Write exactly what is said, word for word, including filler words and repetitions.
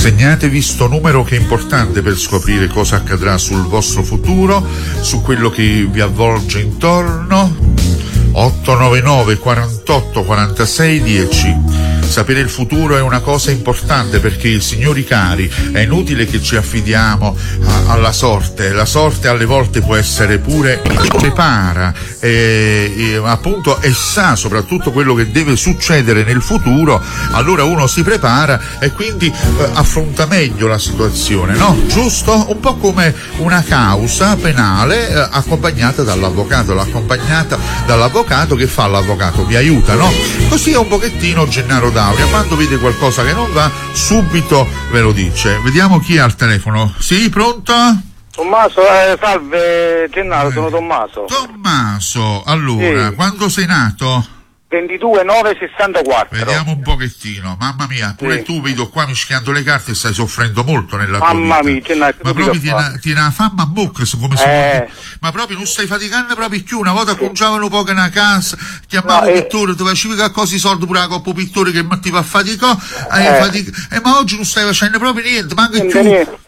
Segnatevi sto numero che è importante per scoprire cosa accadrà sul vostro futuro, su quello che vi avvolge intorno. otto nove nove quarantotto quarantasei dieci. Sapere il futuro è una cosa importante perché, signori cari, è inutile che ci affidiamo a, alla sorte. La sorte alle volte può essere pure prepara e, e appunto e sa soprattutto quello che deve succedere nel futuro, allora uno si prepara e quindi eh, affronta meglio la situazione, no? Giusto? Un po' come una causa penale eh, accompagnata dall'avvocato, l'accompagnata dall'avvocato che fa l'avvocato, vi aiuta, no? Così è un pochettino Gennaro D'Auria, quando vede qualcosa che non va subito ve lo dice. Vediamo chi è al telefono. Sì, pronto? Tommaso, eh, salve Gennaro, eh. sono Tommaso. Tommaso, allora, sì. Quando sei nato? ventidue nove sessantaquattro. Vediamo un pochettino, mamma mia, pure sì. Tu vedo qua mischiando le carte e stai soffrendo molto nella tua mamma vita. Mia, ma proprio ti una fama a bocca, come si eh. ma proprio non stai faticando proprio più. Una volta sì. Conciavano poco una casa, chiamavo no, pittore, eh. tu facevi qualcosa di soldi pure la coppa pittore che metteva a fatica, eh. fatica. Eh, ma oggi non stai facendo proprio niente, manca più.